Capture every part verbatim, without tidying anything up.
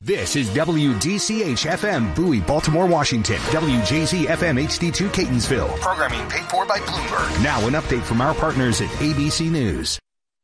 This is W D C H F M, Bowie, Baltimore, Washington. W J Z F M H D two, Catonsville. Programming paid for by Bloomberg. Now an update from our partners at A B C News.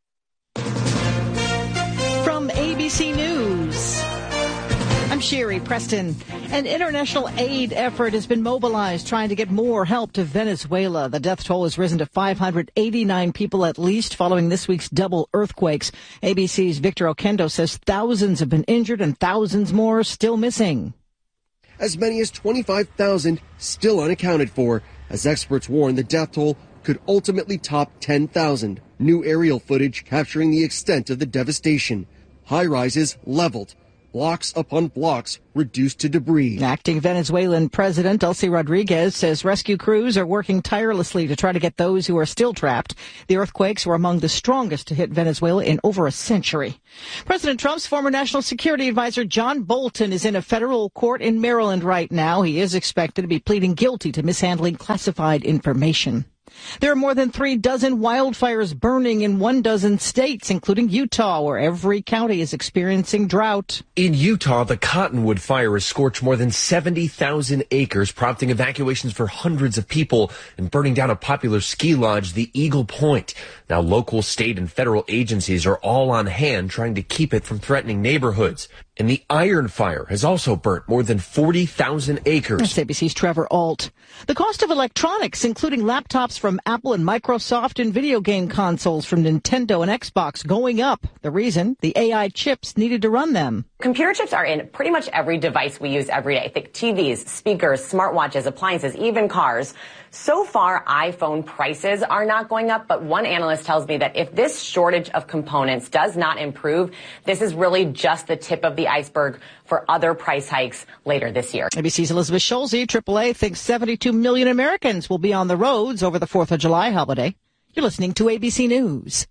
From A B C News, I'm Sherry Preston. An international aid effort has been mobilized trying to get more help to Venezuela. The death toll has risen to five hundred eighty-nine people at least following this week's double earthquakes. A B C's Victor Oquendo says thousands have been injured and thousands more still missing. As many as twenty-five thousand still unaccounted for, as experts warn the death toll could ultimately top ten thousand. New aerial footage capturing the extent of the devastation. High-rises leveled. Blocks upon blocks reduced to debris. Acting Venezuelan President Delcy Rodriguez says rescue crews are working tirelessly to try to get those who are still trapped. The earthquakes were among the strongest to hit Venezuela in over a century. President Trump's former national security advisor John Bolton is in a federal court in Maryland right now. He is expected to be pleading guilty to mishandling classified information. There are more than three dozen wildfires burning in one dozen states, including Utah, where every county is experiencing drought. In Utah, the Cottonwood fire has scorched more than seventy thousand acres, prompting evacuations for hundreds of people and burning down a popular ski lodge, the Eagle Point. Now, local, state, and federal agencies are all on hand trying to keep it from threatening neighborhoods. And the Iron Fire has also burnt more than forty thousand acres. That's A B C's Trevor Alt. The cost of electronics, including laptops from Apple and Microsoft and video game consoles from Nintendo and Xbox, going up. The reason? The A I chips needed to run them. Computer chips are in pretty much every device we use every day. Think T Vs, speakers, smartwatches, appliances, even cars. So far, iPhone prices are not going up, but one analyst tells me that if this shortage of components does not improve, this is really just the tip of the iceberg for other price hikes later this year. A B C's Elizabeth Schulze, triple A, thinks seventy-two million Americans will be on the roads over the fourth of July holiday. You're listening to A B C News.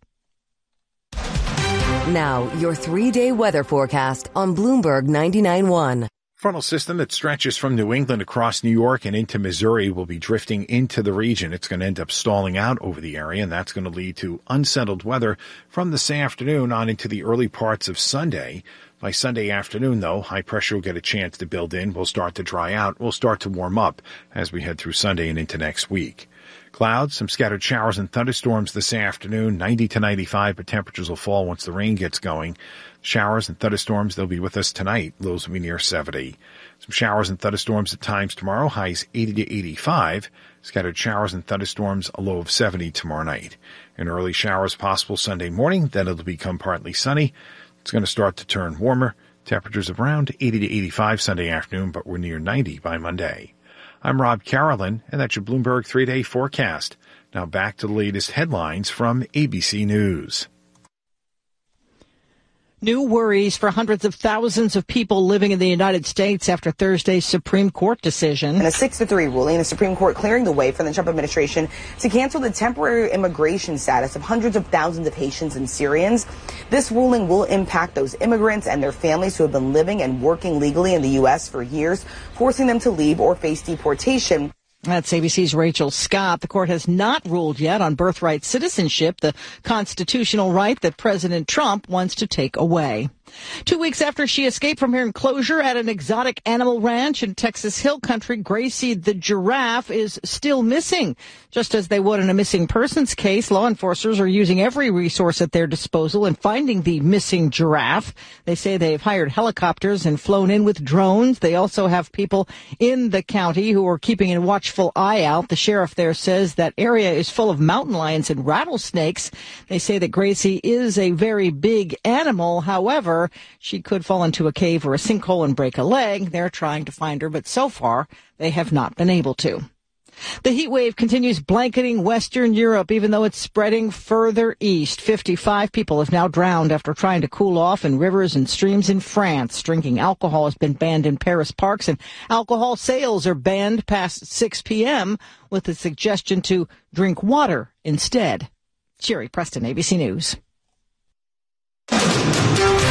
Now, your three-day weather forecast on Bloomberg ninety-nine point one. Frontal system that stretches from New England across New York and into Missouri will be drifting into the region. It's going to end up stalling out over the area, and that's going to lead to unsettled weather from this afternoon on into the early parts of Sunday. By Sunday afternoon, though, high pressure will get a chance to build in. We'll start to dry out. We'll start to warm up as we head through Sunday and into next week. Clouds, some scattered showers and thunderstorms this afternoon, ninety to ninety-five, but temperatures will fall once the rain gets going. Showers and thunderstorms, they'll be with us tonight. Lows will be near seventy. Some showers and thunderstorms at times tomorrow, highs eighty to eighty-five. Scattered showers and thunderstorms, a low of seventy tomorrow night. And early showers possible Sunday morning, then it'll become partly sunny. It's going to start to turn warmer. Temperatures around eighty to eighty-five Sunday afternoon, but we're near ninety by Monday. I'm Rob Carolyn, and that's your Bloomberg three-day forecast. Now back to the latest headlines from A B C News. New worries for hundreds of thousands of people living in the United States after Thursday's Supreme Court decision. In a six to three ruling, the Supreme Court clearing the way for the Trump administration to cancel the temporary immigration status of hundreds of thousands of Haitians and Syrians. This ruling will impact those immigrants and their families who have been living and working legally in the U S for years, forcing them to leave or face deportation. That's A B C's Rachel Scott. The court has not ruled yet on birthright citizenship, the constitutional right that President Trump wants to take away. Two weeks after she escaped from her enclosure at an exotic animal ranch in Texas Hill Country, Gracie the giraffe is still missing. Just as they would in a missing persons case, law enforcers are using every resource at their disposal in finding the missing giraffe. They say they've hired helicopters and flown in with drones. They also have people in the county who are keeping a watchful eye out. The sheriff there says that area is full of mountain lions and rattlesnakes. They say that Gracie is a very big animal. However, she could fall into a cave or a sinkhole and break a leg. They're trying to find her, but so far they have not been able to. The heat wave continues blanketing Western Europe, even though it's spreading further east. fifty-five people have now drowned after trying to cool off in rivers and streams in France. Drinking alcohol has been banned in Paris parks, and alcohol sales are banned past six p.m. with the suggestion to drink water instead. Sherry Preston, A B C News.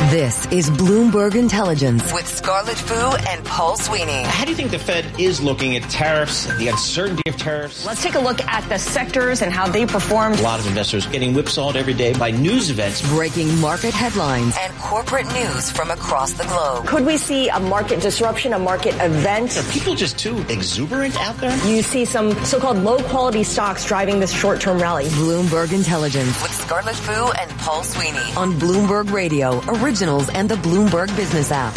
This is Bloomberg Intelligence with Scarlett Fu and Paul Sweeney. How do you think the Fed is looking at tariffs, the uncertainty of tariffs? Let's take a look at the sectors and how they performed. A lot of investors getting whipsawed every day by news events. Breaking market headlines and corporate news from across the globe. Could we see a market disruption, a market event? Are people just too exuberant out there? You see some so-called low-quality stocks driving this short-term rally. Bloomberg Intelligence with Scarlett Fu and Paul Sweeney on Bloomberg Radio, Originals, and the Bloomberg Business app.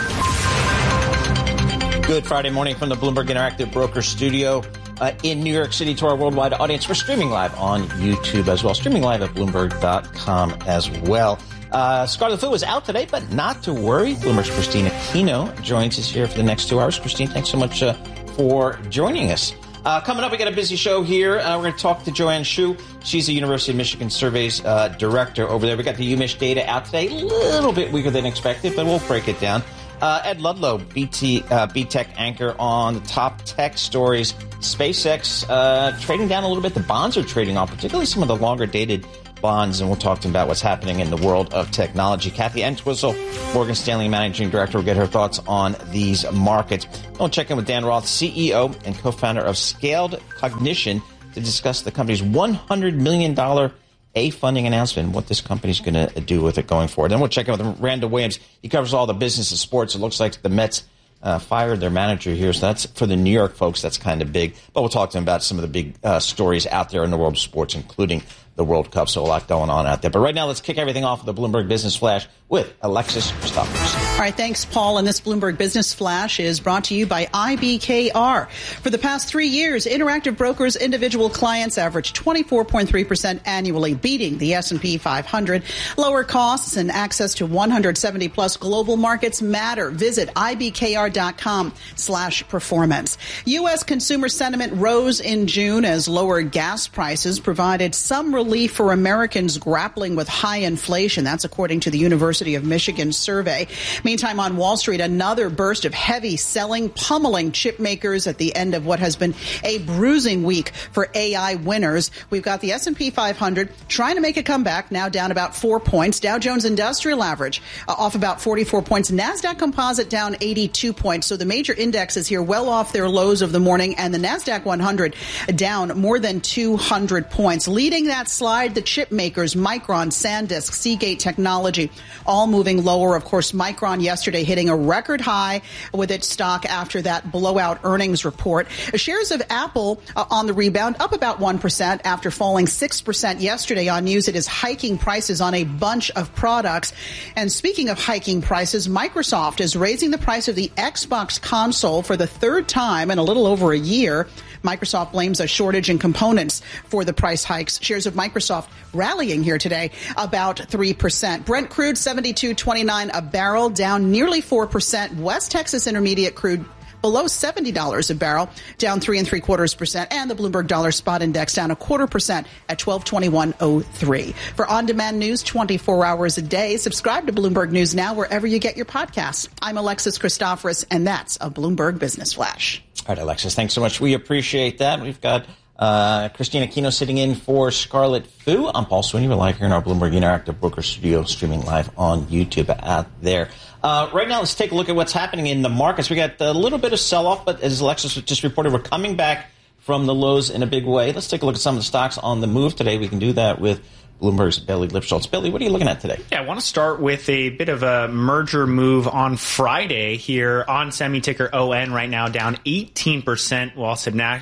Good Friday morning from the Bloomberg Interactive Broker Studio uh, in New York City to our worldwide audience. We're streaming live on YouTube as well, streaming live at Bloomberg dot com as well. Uh, Scarlett Fu is out today, but not to worry. Bloomberg's Christine Aquino joins us here for the next two hours. Christine, thanks so much uh, for joining us. Uh, coming up, we got a busy show here. Uh, we're going to talk to Joanne Shu. She's the University of Michigan Surveys uh, director over there. We got the UMich data out today, a little bit weaker than expected, but we'll break it down. Uh, Ed Ludlow, B T, uh, B Tech anchor on the top tech stories. SpaceX uh, trading down a little bit. The bonds are trading off, particularly some of the longer dated bonds, and we'll talk to them about what's happening in the world of technology. Kathy Entwistle, Morgan Stanley Managing Director, will get her thoughts on these markets. We'll check in with Dan Roth, C E O and co-founder of Scaled Cognition, to discuss the company's one hundred million dollars A funding announcement and what this company's going to do with it going forward. Then we'll check in with Randall Williams. He covers all the business and sports. It looks like the Mets uh, fired their manager here, so that's for the New York folks. That's kind of big. But we'll talk to him about some of the big uh, stories out there in the world of sports, including the World Cup. So a lot going on out there. But right now, let's kick everything off with the Bloomberg Business Flash with Alexis Christoforous. All right, thanks, Paul. And this Bloomberg Business Flash is brought to you by I B K R. For the past three years, Interactive Brokers' individual clients averaged twenty-four point three percent annually, beating the S and P five hundred. Lower costs and access to one hundred seventy plus global markets matter. Visit ibkr.com slash performance. U S consumer sentiment rose in June as lower gas prices provided some relief for Americans grappling with high inflation. That's according to the University of Michigan survey. Meantime, on Wall Street, another burst of heavy selling, pummeling chip makers at the end of what has been a bruising week for A I winners. We've got the S and P five hundred trying to make a comeback, now down about four points. Dow Jones Industrial Average uh, off about forty-four points. NASDAQ Composite down eighty-two points. So the major indexes here well off their lows of the morning, and the NASDAQ one hundred down more than two hundred points. Leading that slide, the chip makers, Micron, SanDisk, Seagate Technology, all moving lower. Of course, Micron yesterday hitting a record high with its stock after that blowout earnings report. Shares of Apple uh, on the rebound, up about one percent after falling six percent yesterday on news it is hiking prices on a bunch of products. And speaking of hiking prices, Microsoft is raising the price of the Xbox console for the third time in a little over a year. Microsoft blames a shortage in components for the price hikes. Shares of Microsoft rallying here today about three percent. Brent crude seventy-two twenty-nine a barrel, down nearly four percent. West Texas Intermediate crude below seventy dollars a barrel, down three and three quarters percent. And the Bloomberg Dollar Spot Index down a quarter percent at twelve twenty-one oh three. For on-demand news twenty-four hours a day, subscribe to Bloomberg News Now wherever you get your podcasts. I'm Alexis Christoforous, and that's a Bloomberg Business Flash. All right, Alexis, thanks so much. We appreciate that. We've got uh, Christine Aquino sitting in for Scarlett Fu. I'm Paul Sweeney. We're live here in our Bloomberg Interactive Broker Studio, streaming live on YouTube out there. Uh, right now, let's take a look at what's happening in the markets. We got a little bit of sell-off, but as Alexis just reported, we're coming back from the lows in a big way. Let's take a look at some of the stocks on the move today. We can do that with Bloomberg's Bailey Lipschultz. Bailey, what are you looking at today? Yeah, I want to start with a bit of a merger move on Friday here on Semi ticker O N right now down eighteen percent, while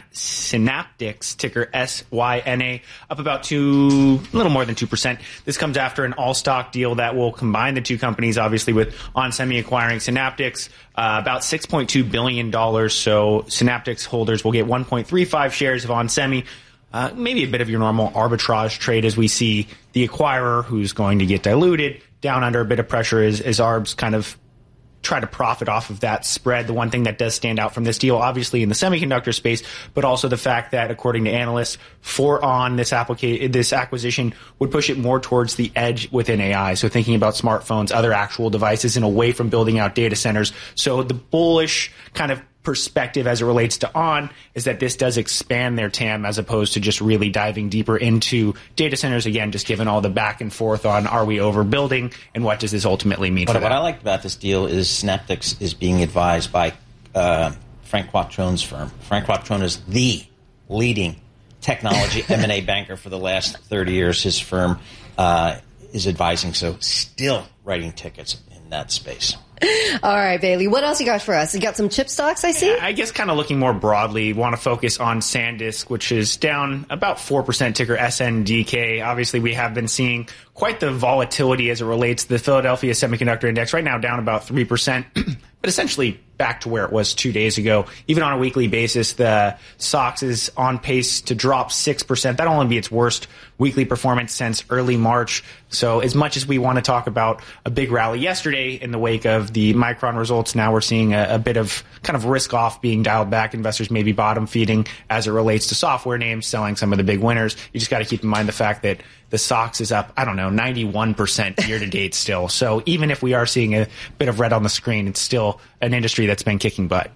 Synaptics ticker S Y N A up about two, a little more than two percent. This comes after an all-stock deal that will combine the two companies, obviously, with On Semi acquiring Synaptics, uh, about six point two billion dollars. So Synaptics holders will get one point three five shares of On Semi. Uh, maybe a bit of your normal arbitrage trade as we see the acquirer, who's going to get diluted, down under a bit of pressure as, as A R Bs kind of try to profit off of that spread. The one thing that does stand out from this deal, obviously in the semiconductor space, but also the fact that, according to analysts, for On, this, applica- this acquisition would push it more towards the edge within A I. So thinking about smartphones, other actual devices, and away from building out data centers. So the bullish kind of perspective as it relates to On is that this does expand their T A M as opposed to just really diving deeper into data centers. Again, just given all the back and forth on are we overbuilding and what does this ultimately mean but for what them. I like about this deal is Synaptics is being advised by uh, Frank Quattrone's firm. Frank Quattrone is the leading technology M and A banker for the last thirty years. His firm uh, is advising, so still writing tickets in that space. All right, Bailey, what else you got for us? You got some chip stocks, I see? Yeah, I guess kind of looking more broadly, want to focus on SanDisk, which is down about four percent, ticker S N D K. Obviously, we have been seeing quite the volatility as it relates to the Philadelphia Semiconductor Index, right now down about three percent, but essentially back to where it was two days ago. Even on a weekly basis, the S O X is on pace to drop six percent. That'll only be its worst weekly performance since early March. So as much as we want to talk about a big rally yesterday in the wake of the Micron results, now we're seeing a, a bit of kind of risk off being dialed back. Investors maybe bottom feeding as it relates to software names, selling some of the big winners. You just got to keep in mind the fact that the S O X is up, I don't know, ninety-one percent year to date still. So even if we are seeing a bit of red on the screen, it's still an industry that's been kicking butt.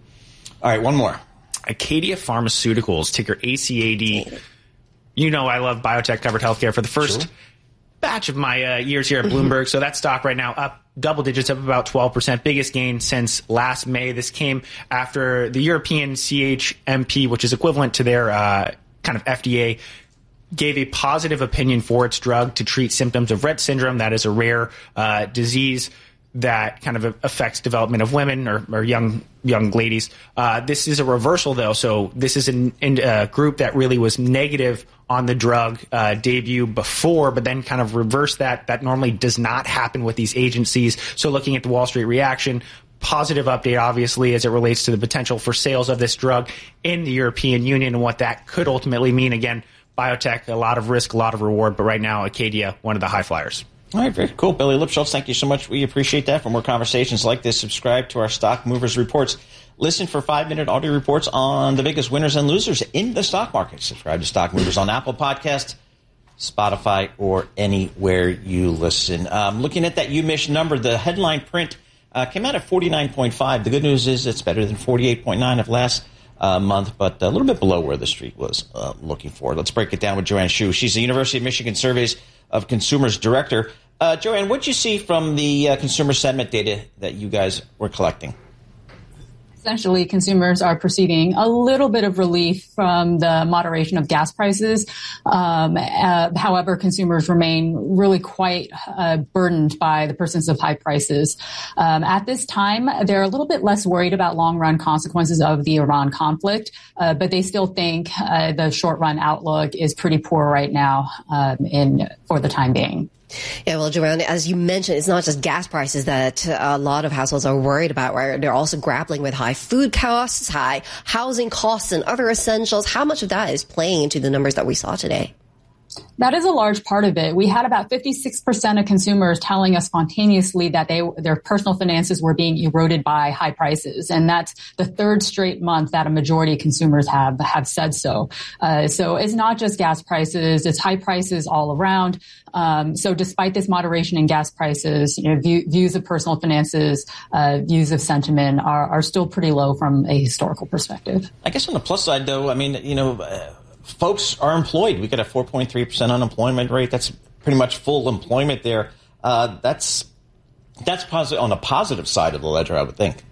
All right, one more. Acadia Pharmaceuticals, ticker A C A D. You know I love biotech covered healthcare for the first sure. batch of my uh, years here at Bloomberg. So that stock right now up double digits, up about twelve percent. Biggest gain since last May. This came after the European C H M P, which is equivalent to their uh, kind of F D A, gave a positive opinion for its drug to treat symptoms of Rett syndrome. That is a rare uh, disease that kind of affects development of women or, or young young ladies. Uh, this is a reversal, though. So this is an, an, a group that really was negative on the drug uh, debut before, but then kind of reversed that. That normally does not happen with these agencies. So looking at the Wall Street reaction, positive update, obviously, as it relates to the potential for sales of this drug in the European Union and what that could ultimately mean. Again, biotech, a lot of risk, a lot of reward, but right now, Acadia, one of the high flyers. All right, very cool. Billy Lipschultz, thank you so much. We appreciate that. For more conversations like this, subscribe to our Stock Movers Reports. Listen for five-minute audio reports on the biggest winners and losers in the stock market. Subscribe to Stock Movers on Apple Podcasts, Spotify, or anywhere you listen. Um, looking at that U M I S number, the headline print uh, came out at forty-nine point five. The good news is it's better than forty-eight point nine of last uh, month, but a little bit below where the street was uh, looking for. Let's break it down with Joanne Shu. She's the University of Michigan Surveys of Consumers Director. Uh, Joanne, what did you see from the uh, consumer sentiment data that you guys were collecting? Essentially, consumers are perceiving a little bit of relief from the moderation of gas prices. Um, uh, however, consumers remain really quite uh, burdened by the persistence of high prices. Um, at this time, they're a little bit less worried about long-run consequences of the Iran conflict, uh, but they still think uh, the short-run outlook is pretty poor right now um, in for the time being. Yeah, well, Joanne, as you mentioned, it's not just gas prices that a lot of households are worried about, right? They're also grappling with high food costs, high housing costs, and other essentials. How much of that is playing into the numbers that we saw today? That is a large part of it. We had about fifty-six percent of consumers telling us spontaneously that they their personal finances were being eroded by high prices. And that's the third straight month that a majority of consumers have, have said so. Uh, so it's not just gas prices, it's high prices all around. Um, so despite this moderation in gas prices, you know, view, views of personal finances, uh, views of sentiment are, are still pretty low from a historical perspective. I guess on the plus side, though, I mean, you know, uh, folks are employed. We got a four point three percent unemployment rate. That's pretty much full employment there. Uh, that's that's positive on the positive side of the ledger, I would think.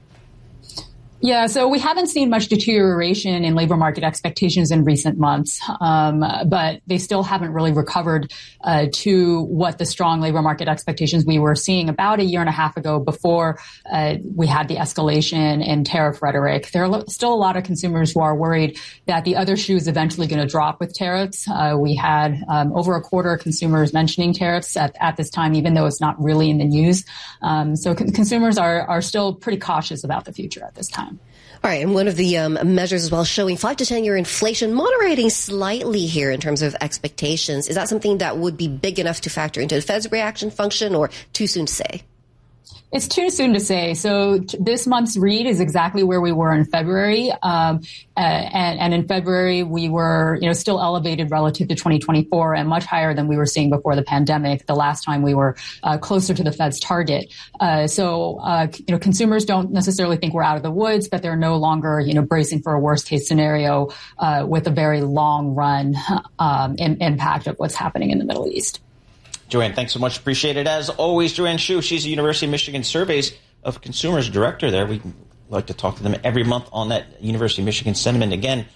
Yeah, so we haven't seen much deterioration in labor market expectations in recent months, um, but they still haven't really recovered uh, to what the strong labor market expectations we were seeing about a year and a half ago before uh, we had the escalation in tariff rhetoric. There are still a lot of consumers who are worried that the other shoe is eventually going to drop with tariffs. Uh, we had um, over a quarter of consumers mentioning tariffs at, at this time, even though it's not really in the news. Um, so con- consumers are, are still pretty cautious about the future at this time. All right, and one of the um, measures as well showing five to ten year inflation moderating slightly here in terms of expectations. Is that something that would be big enough to factor into the Fed's reaction function or too soon to say? It's too soon to say. So t- this month's read is exactly where we were in February. Um, uh, and, and in February, we were, you know, still elevated relative to twenty twenty-four and much higher than we were seeing before the pandemic. The last time we were uh, closer to the Fed's target. Uh, so, uh, you know, consumers don't necessarily think we're out of the woods, but they're no longer, you know, bracing for a worst case scenario uh, with a very long run um, in, impact of what's happening in the Middle East. Joanne, thanks so much. Appreciate it. As always, Joanne Shu, she's the University of Michigan Surveys of Consumers Director there. We like to talk to them every month on that University of Michigan sentiment. Again,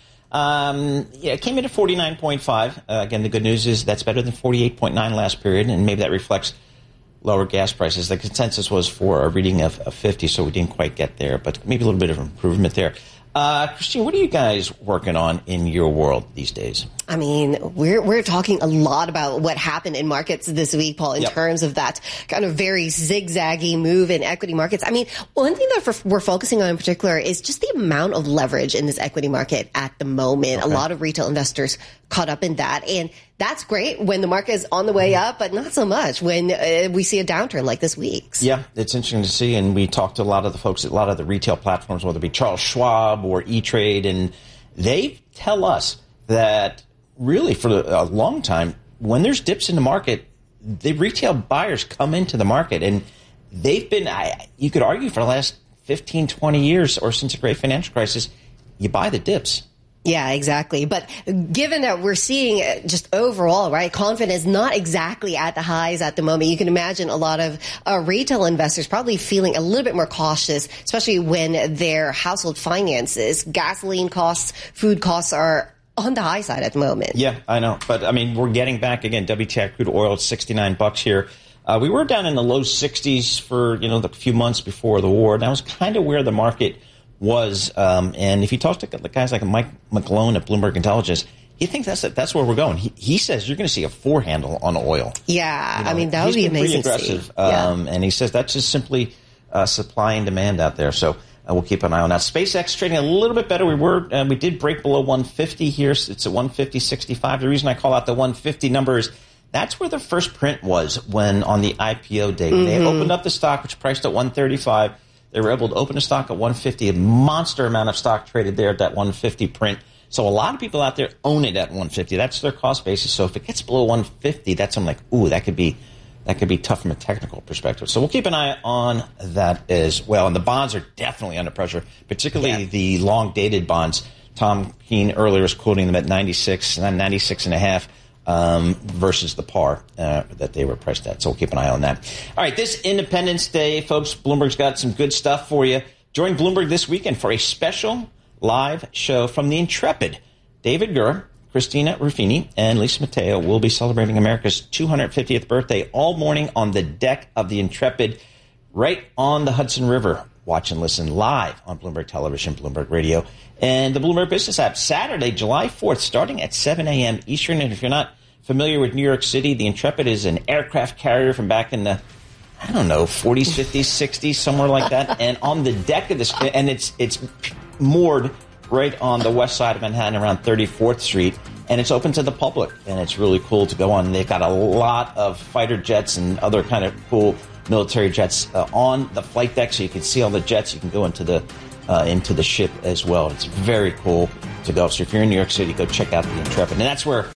um, yeah, it came in at forty-nine point five. Uh, again, the good news is that's better than forty-eight point nine last period, and maybe that reflects lower gas prices. The consensus was for a reading of, of fifty, so we didn't quite get there, but maybe a little bit of improvement there. Uh, Christine, what are you guys working on in your world these days? I mean, we're we're talking a lot about what happened in markets this week, Paul, in yep. terms of that kind of very zigzaggy move in equity markets. I mean, one thing that we're focusing on in particular is just the amount of leverage in this equity market at the moment. Okay. A lot of retail investors caught up in that. And that's great when the market is on the way up, but not so much when uh, we see a downturn like this week's. Yeah, it's interesting to see. And we talked to a lot of the folks at a lot of the retail platforms, whether it be Charles Schwab or E-Trade, and they tell us that really for a long time, when there's dips in the market, the retail buyers come into the market, and they've been, I, you could argue, for the last fifteen, twenty years or since the great financial crisis, you buy the dips. Yeah, exactly. But given that we're seeing just overall, right, confidence not exactly at the highs at the moment, you can imagine a lot of uh, retail investors probably feeling a little bit more cautious, especially when their household finances, gasoline costs, food costs are on the high side at the moment. Yeah, I know. But, I mean, we're getting back again. W T I crude oil at sixty-nine bucks here. Uh, we were down in the low sixties for, you know, the few months before the war. That was kind of where the market was. Um, and if you talk to guys like Mike McGlone at Bloomberg Intelligence, he thinks that's that's where we're going. He, he says you're going to see a four handle on oil. Yeah, you know, I mean, that would be amazing. He's been pretty aggressive. Yeah. Um, and he says that's just simply uh, supply and demand out there. So uh, we'll keep an eye on that. SpaceX trading a little bit better. We were uh, we did break below one fifty here. It's at one fifty sixty-five. The reason I call out the one fifty number is that's where the first print was when on the I P O day. Mm-hmm. They opened up the stock, which priced at one thirty-five. They were able to open the stock at one fifty. A monster amount of stock traded there at that one fifty print. So a lot of people out there own it at one fifty. That's their cost basis. So if it gets below one fifty, that's I'm like, ooh, that could be that could be tough from a technical perspective. So we'll keep an eye on that as well. And the bonds are definitely under pressure, particularly yeah. the long-dated bonds. Tom Keene earlier was quoting them at ninety-six, ninety-six and a half. Um, versus the par uh, that they were priced at. So we'll keep an eye on that. All right, this Independence Day, folks, Bloomberg's got some good stuff for you. Join Bloomberg this weekend for a special live show from the Intrepid. David Gura, Christina Ruffini, and Lisa Mateo will be celebrating America's two hundred fiftieth birthday all morning on the deck of the Intrepid right on the Hudson River. Watch and listen live on Bloomberg Television, Bloomberg Radio, and the Bloomberg Business app Saturday, July fourth, starting at seven a.m. Eastern. And if you're not familiar with New York City, the Intrepid is an aircraft carrier from back in the, I don't know, forties, fifties, sixties, somewhere like that. And on the deck of this, and it's it's moored right on the west side of Manhattan around thirty-fourth Street, and it's open to the public, and it's really cool to go on. And they've got a lot of fighter jets and other kind of cool military jets uh, on the flight deck, so you can see all the jets. You can go into the uh, into the ship as well. It's very cool to go. So if you're in New York City, go check out the Intrepid. And that's where